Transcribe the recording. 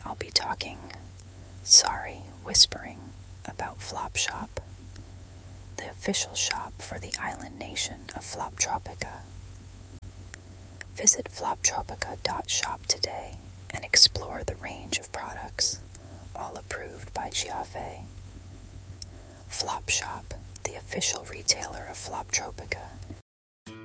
I'll be talking, whispering about Flopshop, the official shop for the island nation of Floptropica. Visit floptropica.shop today and explore the range of products, all approved by Giave. Flopshop, the official retailer of Floptropica,